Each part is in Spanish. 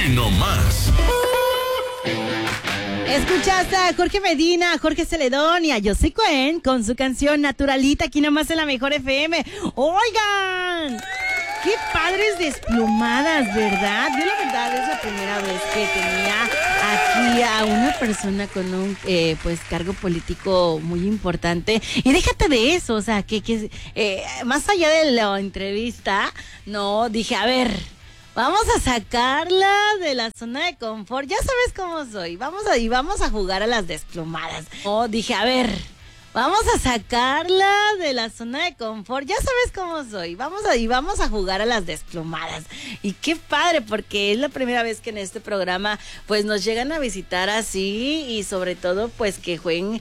Aquí nomás. Escuchaste a Jorge Medina, a Jorge Celedón y a José Cohen con su canción Naturalita, aquí nomás en la Mejor FM. ¡Oigan! ¡Qué padres desplumadas!, ¿verdad? Yo la verdad es la primera vez que tenía aquí a una persona con un pues cargo político muy importante. Y déjate de eso, o sea, que más allá de la entrevista, no, dije, a ver, vamos a sacarla de la zona de confort. Ya sabes cómo soy. Vamos a jugar a las desplumadas. No, dije, a ver, vamos a sacarla de la zona de confort. Ya sabes cómo soy. Vamos a jugar a las desplumadas. Y qué padre, porque es la primera vez que en este programa pues nos llegan a visitar así, y sobre todo pues que jueguen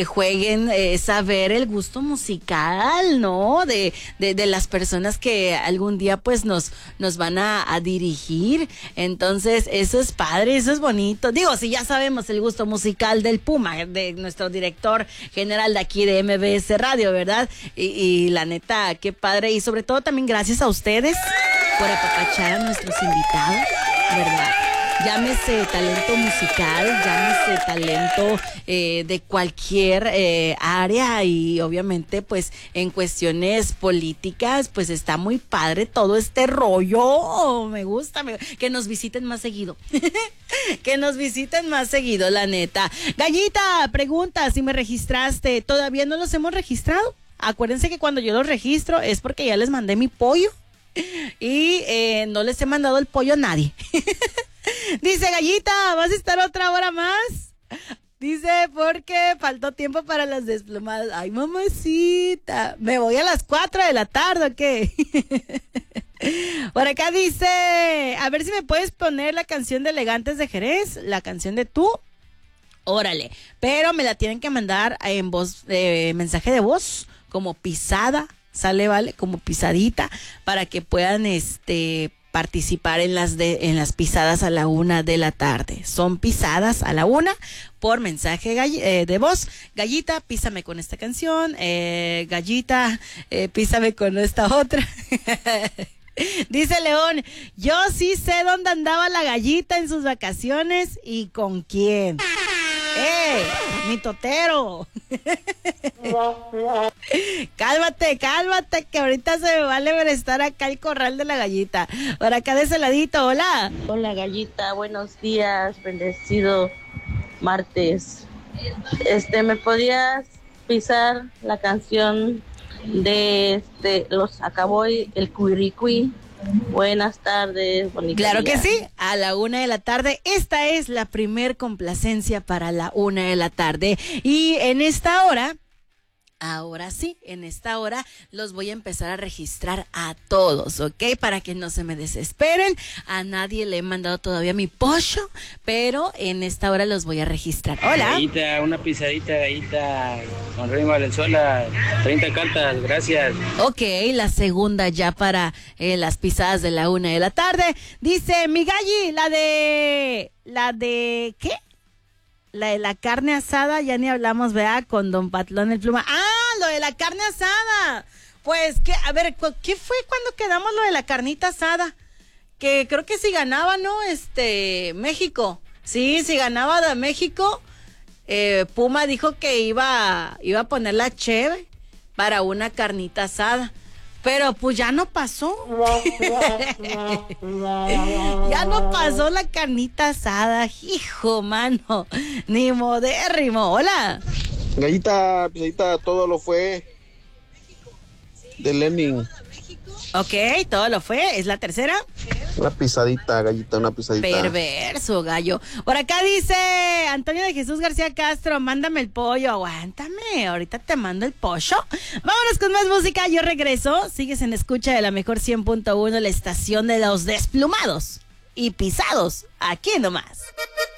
saber el gusto musical, ¿no? De las personas que algún día pues nos van a dirigir. Entonces, eso es padre, eso es bonito. Digo, si ya sabemos el gusto musical del Puma, de nuestro director general de aquí de MBS Radio, ¿verdad? Y la neta, qué padre. Y sobre todo también gracias a ustedes por apapachar a nuestros invitados, ¿verdad? Llámese talento musical, llámese talento de cualquier área, y obviamente pues en cuestiones políticas pues está muy padre todo este rollo. Me gusta que nos visiten más seguido. Que nos visiten más seguido, la neta. Gallita, pregunta si me registraste. ¿Todavía no los hemos registrado? Acuérdense que cuando yo los registro es porque ya les mandé mi pollo y no les he mandado el pollo a nadie. Dice Gallita, ¿vas a estar otra hora más? Dice, porque faltó tiempo para las desplumadas. Ay, mamacita, ¿me voy a las 4 de la tarde o qué? Por acá dice, a ver si me puedes poner la canción de Elegantes de Jerez, la canción de Tú. Órale, pero me la tienen que mandar en voz, mensaje de voz, como pisada, sale, vale, como pisadita, para que puedan participar en las pisadas a la 1 de la tarde. Son pisadas a la 1 por mensaje de voz. Gallita, písame con esta canción. Gallita, písame con esta otra. Dice León, yo sí sé dónde andaba la Gallita en sus vacaciones y con quién. Mi totero. Cálmate, que ahorita se me vale ver estar acá el corral de la Gallita. Por acá de ese ladito, hola. Hola Gallita, buenos días, bendecido martes. ¿Me podías pisar la canción de los Acaboy, el Cuiricui? Buenas tardes, bonita. Claro día. que sí, a la 1 de la tarde. Esta es la primer complacencia para la 1 de la tarde. Y en esta hora, ahora sí, en esta hora los voy a empezar a registrar a todos, ¿ok? Para que no se me desesperen. A nadie le he mandado todavía mi pollo, pero en esta hora los voy a registrar. Hola. Gallita, una pisadita, Gallita, con Rey Valenzuela, 30 cartas, gracias. Ok, la segunda ya para las pisadas de la 1 de la tarde. Dice mi Galli, la de ¿qué? La de la carne asada, ya ni hablamos, ¿verdad? Con Don Patlón el Pluma. ¡Ah! Lo de la carne asada. Pues, a ver, ¿qué fue cuando quedamos lo de la carnita asada? Que creo que si ganaba, ¿no? México. Sí, si ganaba de México, Puma dijo que iba a poner la cheve para una carnita asada. Pero pues ya no pasó. Ya no pasó la carnita asada, hijo, mano. Ni modérrimo. Hola. Gallita, pisadita, todo lo fue de Lenin. Ok, todo lo fue. ¿Es la tercera? Una pisadita, Gallita, una pisadita. Perverso, gallo. Por acá dice Antonio de Jesús García Castro, mándame el pollo. Aguántame, ahorita te mando el pollo. Vámonos con más música, yo regreso. Sigues en escucha de la mejor 100.1, la estación de los desplumados y pisados, aquí nomás.